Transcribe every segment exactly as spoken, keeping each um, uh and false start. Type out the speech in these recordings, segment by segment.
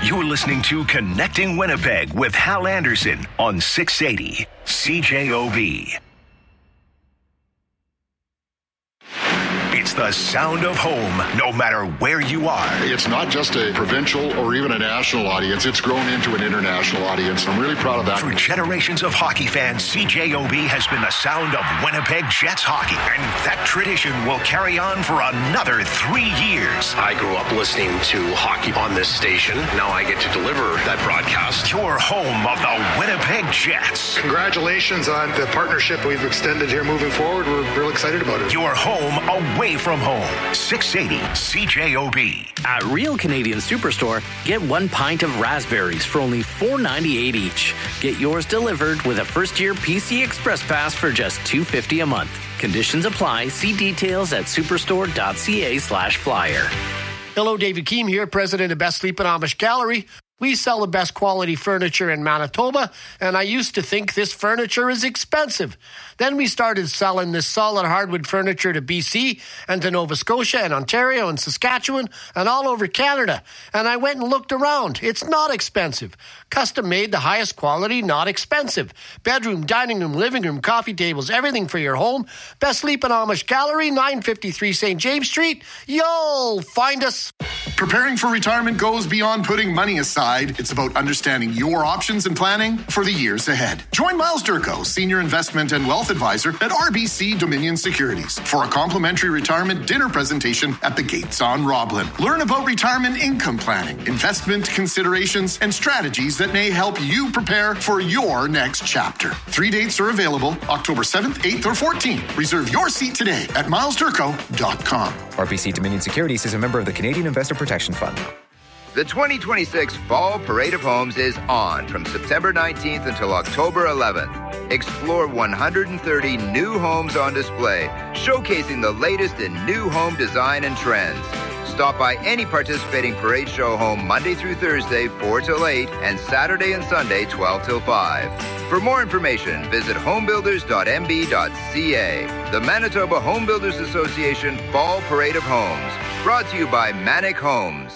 You're listening to Connecting Winnipeg with Hal Anderson on six eighty C J O B. It's the sound of home, no matter where you are. It's not just a provincial or even a national audience. It's grown into an international audience. I'm really proud of that. For generations of hockey fans, C J O B has been the sound of Winnipeg Jets hockey. And that tradition will carry on for another three years. I grew up listening to hockey on this station. Now I get to deliver that broadcast. Your home of the Winnipeg Jets. Congratulations on the partnership we've extended here moving forward. We're real excited about it. Your home away from home. six eighty C J O B. At Real Canadian Superstore, get one pint of raspberries for only four ninety-eight each. Get yours delivered with a first-year P C Express Pass for just two fifty a month. Conditions apply. See details at superstore.ca slash flyer. Hello, David Keem here, president of Best Sleep and Amish Gallery. We sell the best quality furniture in Manitoba, and I used to think this furniture is expensive. Then we started selling this solid hardwood furniture to B C and to Nova Scotia and Ontario and Saskatchewan and all over Canada. And I went and looked around. It's not expensive. Custom made, the highest quality, not expensive. Bedroom, dining room, living room, coffee tables, everything for your home. Best Sleep and Amish Gallery, nine fifty-three Saint James Street. You'll find us. Preparing for retirement goes beyond putting money aside. It's about understanding your options and planning for the years ahead. Join Miles Durko, Senior Investment and Wealth Advisor at R B C Dominion Securities, for a complimentary retirement dinner presentation at the Gates on Roblin. Learn about retirement income planning, investment considerations, and strategies that may help you prepare for your next chapter. Three dates are available, October seventh, eighth, or fourteenth. Reserve your seat today at miles durko dot com. R B C Dominion Securities is a member of the Canadian Investor Protection Fund. The twenty twenty-six Fall Parade of Homes is on from September nineteenth until October eleventh. Explore one hundred thirty new homes on display, showcasing the latest in new home design and trends. Stop by any participating parade show home Monday through Thursday, four till eight, and Saturday and Sunday, twelve till five. For more information, visit homebuilders dot m b dot c a. The Manitoba Home Builders Association Fall Parade of Homes. Brought to you by Manic Homes.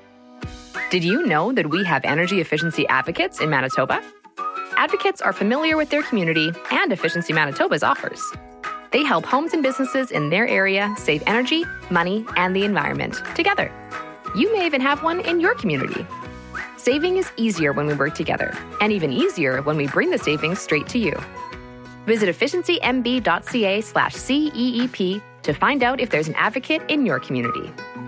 Did you know that we have energy efficiency advocates in Manitoba? Advocates are familiar with their community and Efficiency Manitoba's offers. They help homes and businesses in their area save energy, money, and the environment together. You may even have one in your community. Saving is easier when we work together, and even easier when we bring the savings straight to you. Visit efficiency m b dot c a slash C E E P to find out if there's an advocate in your community.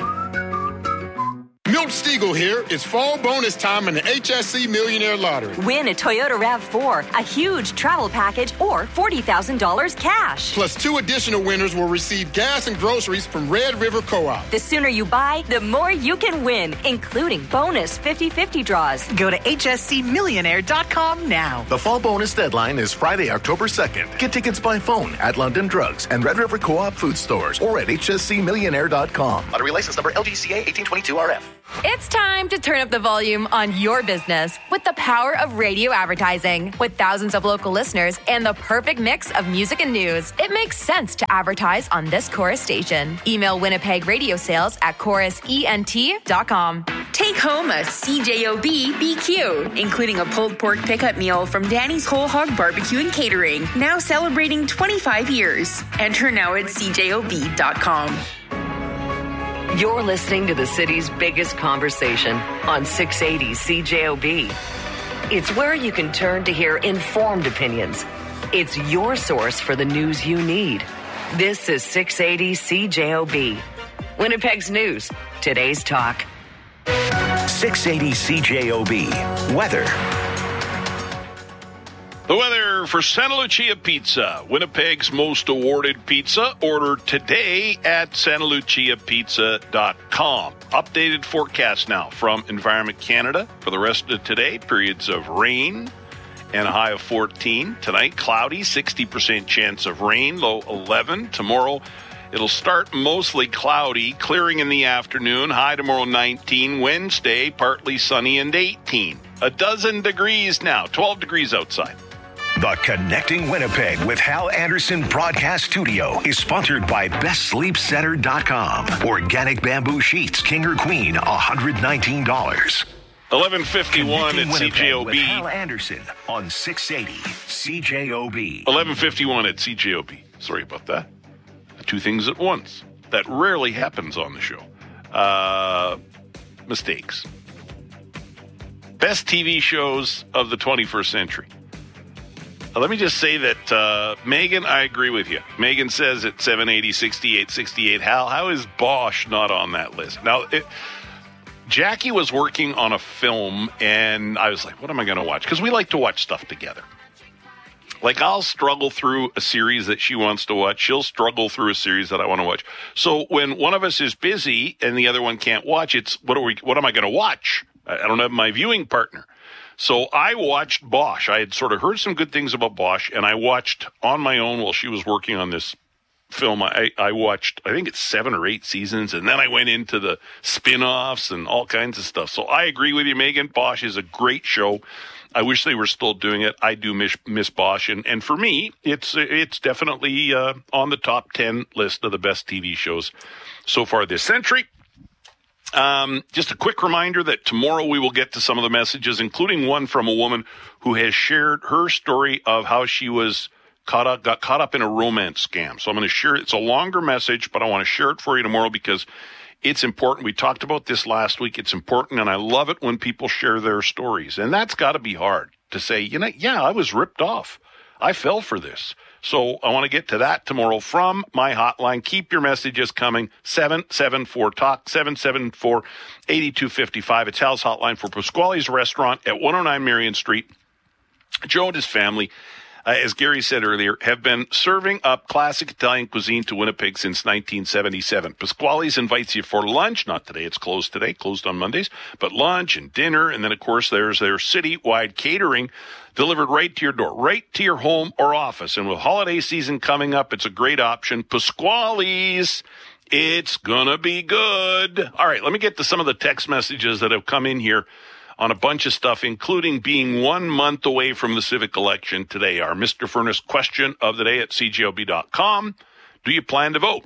Milt Stiegel here. It's fall bonus time in the H S C Millionaire Lottery. Win a Toyota RAV four, a huge travel package, or forty thousand dollars cash. Plus, two additional winners will receive gas and groceries from Red River Co-op. The sooner you buy, the more you can win, including bonus fifty-fifty draws. Go to H S C millionaire dot com now. The fall bonus deadline is Friday, October second. Get tickets by phone at London Drugs and Red River Co-op food stores or at H S C millionaire dot com. Lottery license number L G C A eighteen twenty-two R F. It's time to turn up the volume on your business with the power of radio advertising. With thousands of local listeners and the perfect mix of music and news, it makes sense to advertise on this Chorus station. Email Winnipeg Radio Sales at chorus ent dot com. Take home a C J O B B Q, including a pulled pork pickup meal from Danny's Whole Hog Barbecue and Catering, now celebrating twenty-five years. Enter now at c j o b dot com. You're listening to the city's biggest conversation on six eighty C J O B. It's where you can turn to hear informed opinions. It's your source for the news you need. This is six eighty C J O B. Winnipeg's news, today's talk. six eighty C J O B. Weather. The weather for Santa Lucia Pizza, Winnipeg's most awarded pizza. Order today at santa lucia pizza dot com. Updated forecast now from Environment Canada for the rest of today. Periods of rain and a high of fourteen. Tonight, cloudy, sixty percent chance of rain, low eleven. Tomorrow, it'll start mostly cloudy, clearing in the afternoon. High tomorrow, nineteen. Wednesday, partly sunny and eighteen. A dozen degrees now, twelve degrees outside. The Connecting Winnipeg with Hal Anderson Broadcast Studio is sponsored by best sleep center dot com. Organic bamboo sheets, king or queen, one hundred nineteen dollars. eleven fifty-one at Winnipeg C J O B. With Hal Anderson on six eighty C J O B. eleven fifty-one at C J O B. Sorry about that. Two things at once. That rarely happens on the show. Uh, mistakes. Best T V shows of the twenty-first century. Uh, let me just say that, uh, Megan, I agree with you. Megan says at seven eighty, sixty-eight, sixty-eight. Hal, how is Bosch not on that list? Now, it, Jackie was working on a film, and I was like, what am I going to watch? Because we like to watch stuff together. Like, I'll struggle through a series that she wants to watch. She'll struggle through a series that I want to watch. So when one of us is busy and the other one can't watch, it's, what are we, what am I going to watch? I don't have my viewing partner. So I watched Bosch. I had sort of heard some good things about Bosch, and I watched on my own while she was working on this film. I, I watched, I think it's seven or eight seasons, and then I went into the spin-offs and all kinds of stuff. So I agree with you, Megan. Bosch is a great show. I wish they were still doing it. I do miss, miss Bosch. And, and for me, it's it's definitely uh, on the top ten list of the best T V shows so far this century. Um, just a quick reminder that tomorrow we will get to some of the messages, including one from a woman who has shared her story of how she was caught up, got caught up in a romance scam. So I'm going to share it. It's a longer message, but I want to share it for you tomorrow because it's important. We talked about this last week. It's important, and I love it when people share their stories. And that's got to be hard to say, you know, yeah, I was ripped off. I fell for this. So I want to get to that tomorrow from my hotline. Keep your messages coming. seven seven four talk, seven seven four, eight two five five. It's Hal's hotline for Pasquale's Restaurant at one oh nine Marion Street. Joe and his family, Uh, as Gary said earlier, have been serving up classic Italian cuisine to Winnipeg since nineteen seventy-seven. Pasquale's invites you for lunch. Not today. It's closed today, closed on Mondays. But lunch and dinner. And then, of course, there's their city-wide catering delivered right to your door, right to your home or office. And with holiday season coming up, it's a great option. Pasquale's, it's going to be good. All right, let me get to some of the text messages that have come in here on a bunch of stuff, including being one month away from the civic election today. Our Mister Furnace question of the day at C J O B dot com. Do you plan to vote?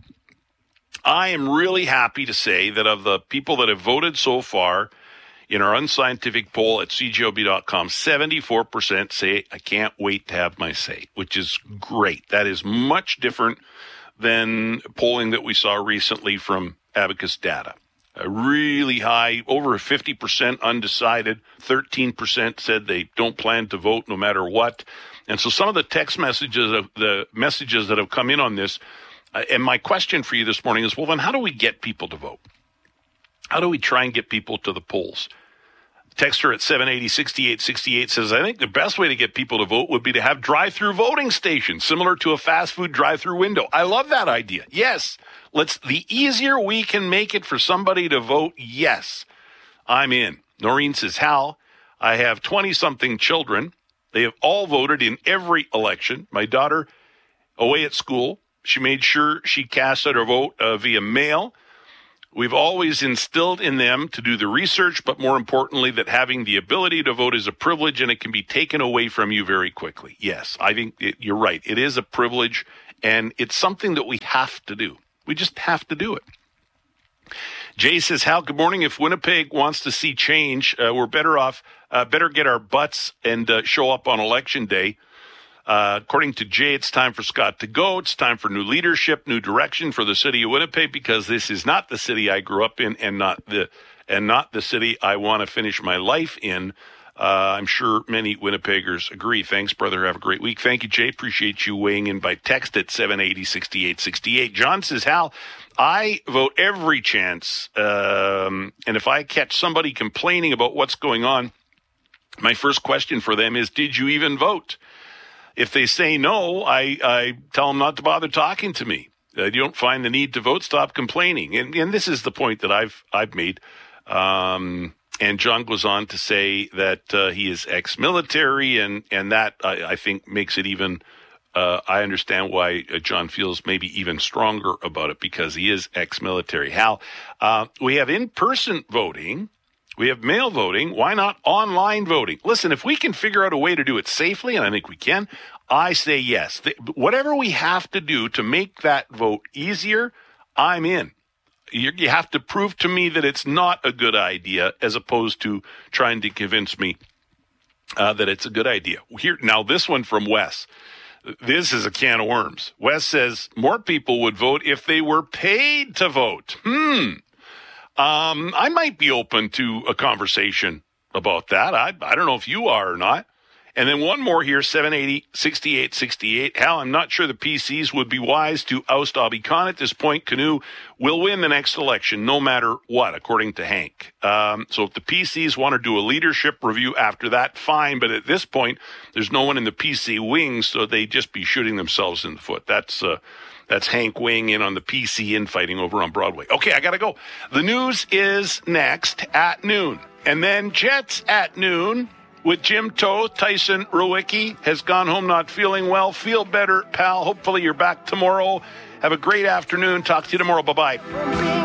I am really happy to say that of the people that have voted so far in our unscientific poll at C J O B dot com, seventy-four percent say, I can't wait to have my say, which is great. That is much different than polling that we saw recently from Abacus Data. A really high, over fifty percent undecided, thirteen percent said they don't plan to vote no matter what. And so some of the text messages, of the messages that have come in on this, uh, and my question for you this morning is, well, then how do we get people to vote? How do we try and get people to the polls? Texter at seven eighty, sixty-eight sixty-eight says, I think the best way to get people to vote would be to have drive-through voting stations, similar to a fast food drive-through window. I love that idea. Yes. Let's, the easier we can make it for somebody to vote, yes, I'm in. Noreen says, Hal, I have twenty-something children. They have all voted in every election. My daughter, away at school, she made sure she casted her vote uh, via mail. We've always instilled in them to do the research, but more importantly, that having the ability to vote is a privilege and it can be taken away from you very quickly. Yes, I think it, you're right. It is a privilege, and it's something that we have to do. We just have to do it. Jay says, Hal, good morning. If Winnipeg wants to see change, uh, we're better off, uh, better get our butts and uh, show up on election day. Uh, according to Jay, it's time for Scott to go. It's time for new leadership, new direction for the city of Winnipeg, because this is not the city I grew up in and not the and not the city I want to finish my life in. Uh, I'm sure many Winnipeggers agree. Thanks, brother. Have a great week. Thank you, Jay. Appreciate you weighing in by text at seven eighty, sixty-eight sixty-eight. John says, Hal, I vote every chance. Um, and if I catch somebody complaining about what's going on, my first question for them is, did you even vote? If they say no, I, I tell them not to bother talking to me. Uh, you don't find the need to vote, stop complaining. And, and this is the point that I've I've made. Um, and John goes on to say that uh, he is ex-military, and, and that, I, I think, makes it even, uh, I understand why uh, John feels maybe even stronger about it, because he is ex-military. Hal, uh, we have in-person voting. We have mail voting. Why not online voting? Listen, if we can figure out a way to do it safely, and I think we can, I say yes. Whatever we have to do to make that vote easier, I'm in. You, you have to prove to me that it's not a good idea as opposed to trying to convince me uh, that it's a good idea. Here, now, this one from Wes. This is a can of worms. Wes says more people would vote if they were paid to vote. Hmm. Um, I might be open to a conversation about that. I, I don't know if you are or not. And then one more here, seven eighty, sixty-eight sixty-eight. Hal, I'm not sure the P Cs would be wise to oust Abhi Khan at this point. Canoe will win the next election no matter what, according to Hank. Um, so if the P Cs want to do a leadership review after that, fine. But at this point, there's no one in the P C wings, so they'd just be shooting themselves in the foot. That's uh, that's Hank weighing in on the P C infighting over on Broadway. Okay, I got to go. The news is next at noon. And then Jets at noon. With Jim Toth, Tyson Rowicki has gone home not feeling well. Feel better, pal. Hopefully you're back tomorrow. Have a great afternoon. Talk to you tomorrow. Bye-bye.